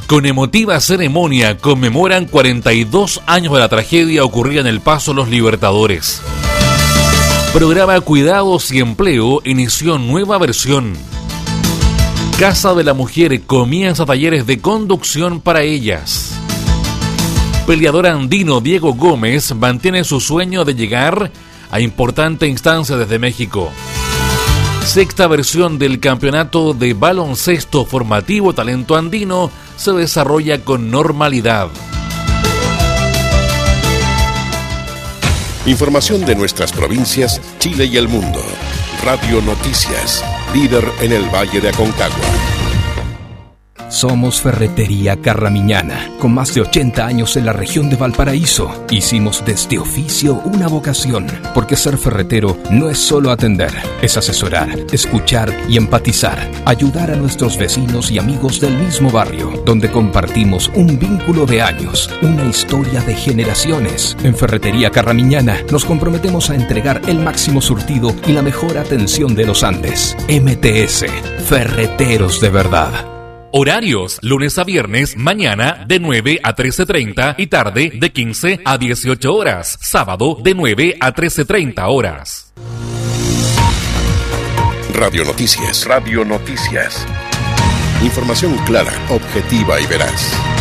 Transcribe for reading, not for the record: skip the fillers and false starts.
Con emotiva ceremonia conmemoran 42 años de la tragedia ocurrida en El Paso Los Libertadores. Programa Cuidados y Empleo inició nueva versión. Casa de la Mujer comienza talleres de conducción para ellas. Peleador andino Diego Gómez mantiene su sueño de llegar a importante instancia desde México. Sexta versión del campeonato de baloncesto formativo Talento Andino se desarrolla con normalidad. Información de nuestras provincias, Chile y el mundo. Radio Noticias, líder en el Valle de Aconcagua. Somos Ferretería Carramiñana, con más de 80 años en la región de Valparaíso. Hicimos de este oficio una vocación, porque ser ferretero no es solo atender, es asesorar, escuchar y empatizar, ayudar a nuestros vecinos y amigos del mismo barrio, donde compartimos un vínculo de años, una historia de generaciones. En Ferretería Carramiñana nos comprometemos a entregar el máximo surtido y la mejor atención de los Andes. MTS, Ferreteros de verdad. Horarios, lunes a viernes, mañana de 9 a 13:30 y tarde de 15 a 18 horas. Sábado de 9 a 13:30 horas. Radio Noticias. Radio Noticias. Información clara, objetiva y veraz.